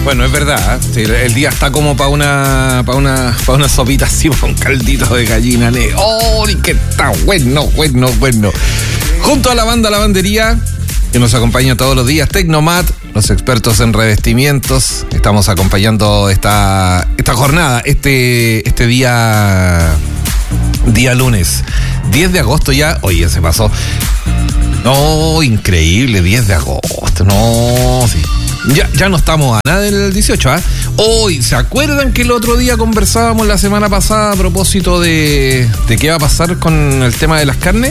Bueno, es verdad, ¿eh? Sí, el día está como para una sopita así, para un caldito de gallina. ¡Oh, que está bueno! Junto a la banda Lavandería, que nos acompaña todos los días, Tecnomat, los expertos en revestimientos. Estamos acompañando esta jornada, este día lunes, 10 de agosto ya. Oye, se pasó. No, increíble, 10 de agosto. No, sí. Ya no estamos a nada del 18, ¿ah? Hoy, ¿se acuerdan que el otro día conversábamos la semana pasada a propósito de qué va a pasar con el tema de las carnes?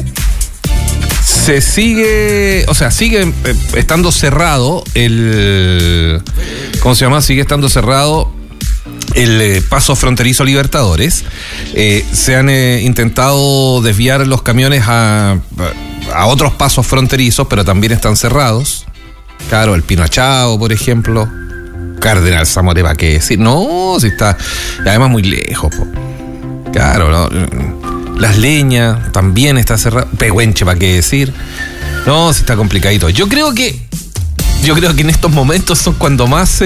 Sigue estando cerrado sigue estando cerrado el paso fronterizo Libertadores. Se han intentado desviar los camiones a otros pasos fronterizos, pero también están cerrados. Claro, el Pino Achao, por ejemplo. Cardenal Zamore, ¿para qué decir? No, si está, además muy lejos, po. Claro, ¿no? Las Leñas también está cerrado. Pehuenche, ¿para qué decir? No, si está complicadito. Yo creo que en estos momentos son cuando más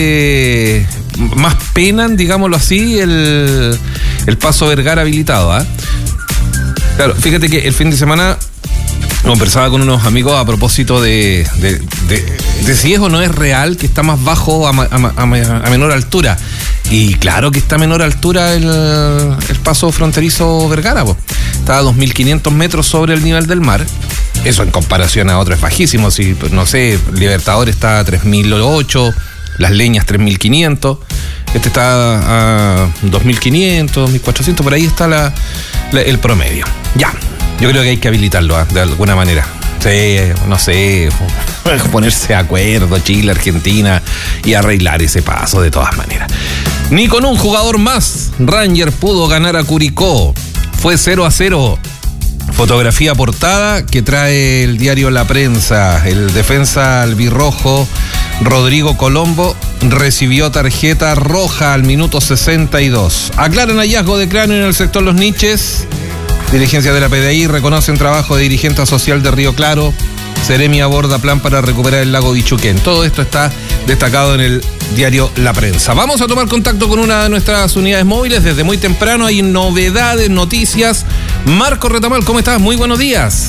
penan, digámoslo así, el paso Vergara habilitado, ¿eh? Claro, fíjate que el fin de semana conversaba con unos amigos a propósito de si es o no es real que está más bajo a menor altura. Y claro que está a menor altura el paso fronterizo Vergara, po. Está a 2.500 metros sobre el nivel del mar. Eso en comparación a otros es bajísimo. Si, no sé, Libertadores está a 3.008, Las Leñas 3.500. Este está a 2.500, 2.400, por ahí está el promedio. Ya. Yo creo que hay que habilitarlo, ¿eh? De alguna manera. Sí, no sé, ponerse de acuerdo Chile, Argentina y arreglar ese paso de todas maneras. Ni con un jugador más Ranger pudo ganar a Curicó. Fue 0-0. Fotografía portada que trae el diario La Prensa. El defensa albirrojo Rodrigo Colombo recibió tarjeta roja al minuto 62. Aclaran hallazgo de cráneo en el sector Los Niches. Dirigencia de la PDI reconocen trabajo de dirigente social de Río Claro. Seremi aborda plan para recuperar el lago Bichuquén. Todo esto está destacado en el diario La Prensa. Vamos a tomar contacto con una de nuestras unidades móviles. Desde muy temprano hay novedades, noticias. Marco Retamal, ¿cómo estás? Muy buenos días.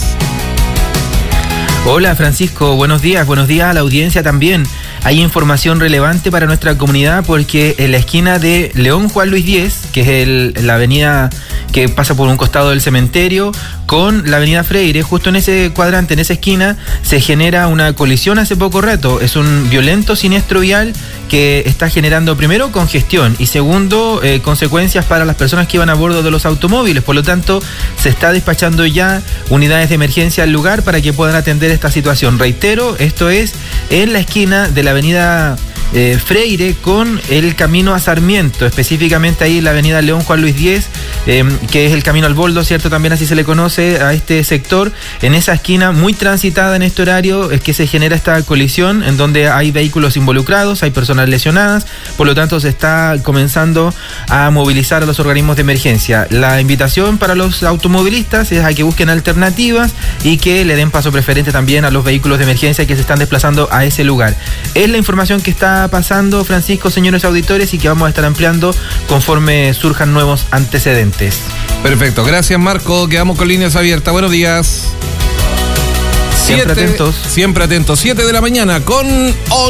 Hola Francisco, buenos días a la audiencia también. Hay información relevante para nuestra comunidad porque en la esquina de León Juan Luis Díez, que es la avenida que pasa por un costado del cementerio, con la avenida Freire, justo en ese cuadrante, en esa esquina, se genera una colisión hace poco rato. Es un violento siniestro vial que está generando, primero, congestión y segundo, consecuencias para las personas que iban a bordo de los automóviles. Por lo tanto, se está despachando ya unidades de emergencia al lugar para que puedan atender esta situación. Reitero, esto es en la esquina de la avenida Freire con el camino a Sarmiento, específicamente ahí la avenida León Juan Luis Díez, que es el camino al Boldo, ¿cierto? También así se le conoce a este sector. En esa esquina muy transitada en este horario es que se genera esta colisión en donde hay vehículos involucrados, hay personas lesionadas, por lo tanto se está comenzando a movilizar a los organismos de emergencia. La invitación para los automovilistas es a que busquen alternativas y que le den paso preferente también a los vehículos de emergencia que se están desplazando a ese lugar. Es la información que está pasando, Francisco, señores auditores, y que vamos a estar ampliando conforme surjan nuevos antecedentes. Perfecto, gracias Marco, quedamos con líneas abiertas. Buenos días. Siempre atentos. Siempre atentos, 7 de la mañana con